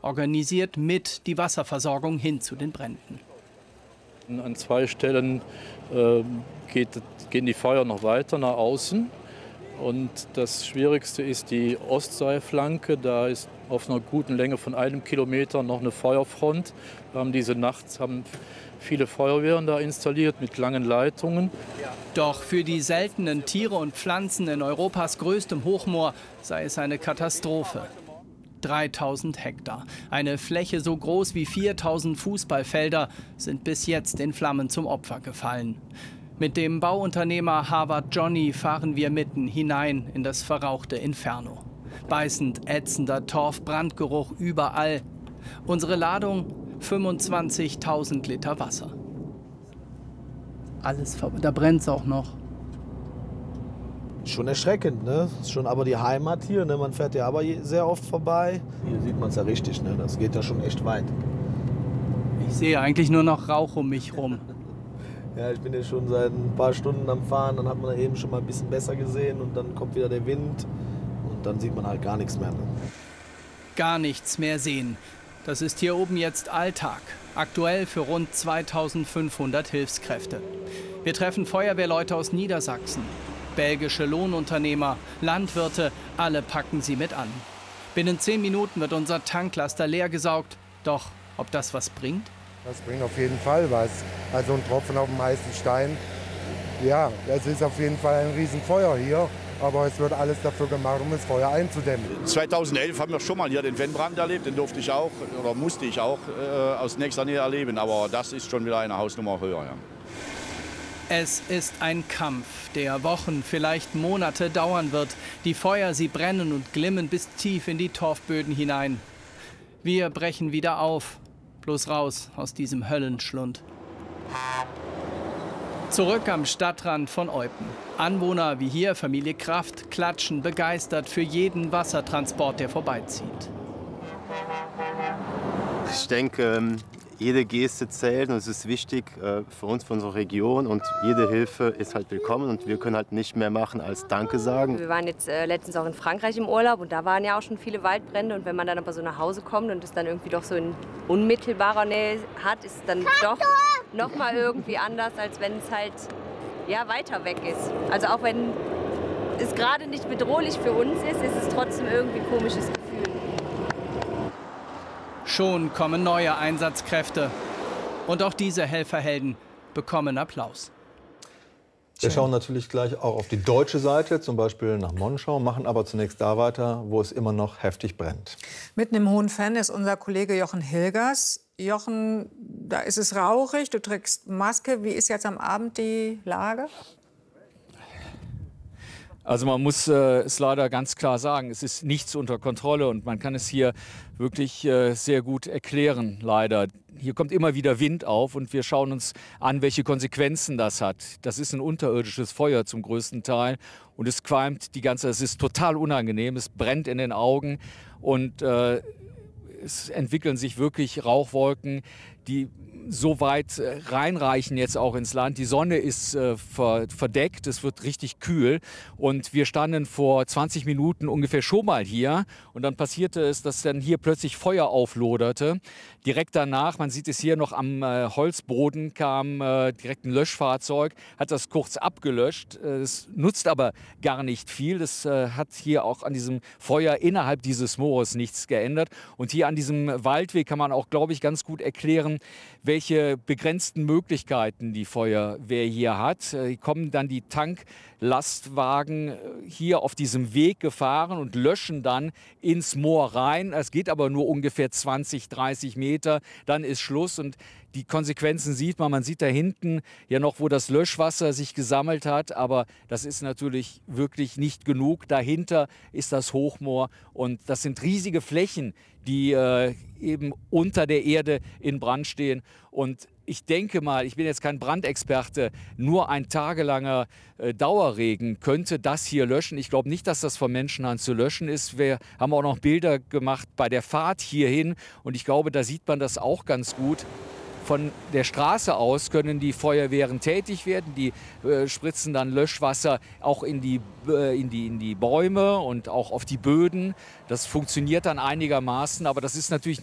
organisiert mit die Wasserversorgung hin zu den Bränden. An 2 Stellen gehen die Feuer noch weiter nach außen. Und das Schwierigste ist die Ostseeflanke. Da ist auf einer guten Länge von 1 Kilometer noch eine Feuerfront. Wir haben diese Nacht viele Feuerwehren da installiert mit langen Leitungen. Doch für die seltenen Tiere und Pflanzen in Europas größtem Hochmoor sei es eine Katastrophe. 3000 Hektar. Eine Fläche so groß wie 4000 Fußballfelder sind bis jetzt in Flammen zum Opfer gefallen. Mit dem Bauunternehmer Harvard Johnny fahren wir mitten hinein in das verrauchte Inferno. Beißend ätzender Torfbrandgeruch überall. Unsere Ladung 25.000 Liter Wasser. Alles vorbei. Da brennt es auch noch. Schon erschreckend, ne? Ist schon aber die Heimat hier, ne? Man fährt ja aber sehr oft vorbei. Hier sieht man es ja richtig, ne? Das geht ja schon echt weit. Ich sehe eigentlich nur noch Rauch um mich rum. Ja, ich bin ja schon seit ein paar Stunden am Fahren, dann hat man da eben schon mal ein bisschen besser gesehen und dann kommt wieder der Wind und dann sieht man halt gar nichts mehr. Ne? Gar nichts mehr sehen. Das ist hier oben jetzt Alltag. Aktuell für rund 2500 Hilfskräfte. Wir treffen Feuerwehrleute aus Niedersachsen. Belgische Lohnunternehmer, Landwirte, alle packen sie mit an. Binnen 10 Minuten wird unser Tanklaster leergesaugt. Doch ob das was bringt? Das bringt auf jeden Fall was. Also ein Tropfen auf dem heißen Stein. Ja, es ist auf jeden Fall ein Riesenfeuer hier. Aber es wird alles dafür gemacht, um das Feuer einzudämmen. 2011 haben wir schon mal hier den Wendbrand erlebt. Den durfte ich auch, oder musste ich auch aus nächster Nähe erleben. Aber das ist schon wieder eine Hausnummer höher. Ja. Es ist ein Kampf, der Wochen, vielleicht Monate dauern wird. Die Feuer, sie brennen und glimmen bis tief in die Torfböden hinein. Wir brechen wieder auf. Bloß raus aus diesem Höllenschlund. Zurück am Stadtrand von Eupen. Anwohner wie hier, Familie Kraft, klatschen begeistert für jeden Wassertransport, der vorbeizieht. Ich denke, jede Geste zählt und es ist wichtig für uns, für unsere Region. Und jede Hilfe ist halt willkommen und wir können halt nicht mehr machen als Danke sagen. Wir waren jetzt letztens auch in Frankreich im Urlaub und da waren ja auch schon viele Waldbrände. Und wenn man dann aber so nach Hause kommt und es dann irgendwie doch so in unmittelbarer Nähe hat, ist es dann doch noch mal irgendwie anders, als wenn es halt ja, weiter weg ist. Also auch wenn es gerade nicht bedrohlich für uns ist, ist es trotzdem irgendwie ein komisches Gefühl. Schon kommen neue Einsatzkräfte. Und auch diese Helferhelden bekommen Applaus. Wir schauen natürlich gleich auch auf die deutsche Seite, zum Beispiel nach Monschau, machen aber zunächst da weiter, wo es immer noch heftig brennt. Mitten im Hohenfern ist unser Kollege Jochen Hilgers. Jochen, da ist es rauchig, du trägst Maske. Wie ist jetzt am Abend die Lage? Also man muss es leider ganz klar sagen, es ist nichts unter Kontrolle und man kann es hier wirklich sehr gut erklären, leider. Hier kommt immer wieder Wind auf und wir schauen uns an, welche Konsequenzen das hat. Das ist ein unterirdisches Feuer zum größten Teil und es qualmt die ganze, es ist total unangenehm, es brennt in den Augen und es entwickeln sich wirklich Rauchwolken, die so weit reinreichen jetzt auch ins Land. Die Sonne ist verdeckt, es wird richtig kühl und wir standen vor 20 Minuten ungefähr schon mal hier und dann passierte es, dass dann hier plötzlich Feuer aufloderte. Direkt danach, man sieht es hier noch am Holzboden, kam direkt ein Löschfahrzeug, hat das kurz abgelöscht. Es nutzt aber gar nicht viel. Das hat hier auch an diesem Feuer innerhalb dieses Moores nichts geändert. Und hier an diesem Waldweg kann man auch, glaube ich, ganz gut erklären, welche begrenzten Möglichkeiten die Feuerwehr hier hat. Hier kommen dann die Tanklastwagen hier auf diesem Weg gefahren und löschen dann ins Moor rein. Es geht aber nur ungefähr 20, 30 Meter, dann ist Schluss und die Konsequenzen sieht man. Man sieht da hinten ja noch, wo das Löschwasser sich gesammelt hat, aber das ist natürlich wirklich nicht genug. Dahinter ist das Hochmoor und das sind riesige Flächen, die eben unter der Erde in Brand stehen. Und ich denke mal, ich bin jetzt kein Brandexperte, nur ein tagelanger Dauerregen könnte das hier löschen. Ich glaube nicht, dass das von Menschenhand zu löschen ist. Wir haben auch noch Bilder gemacht bei der Fahrt hierhin und ich glaube, da sieht man das auch ganz gut. Von der Straße aus können die Feuerwehren tätig werden. Die spritzen dann Löschwasser auch in die Bäume und auch auf die Böden. Das funktioniert dann einigermaßen, aber das ist natürlich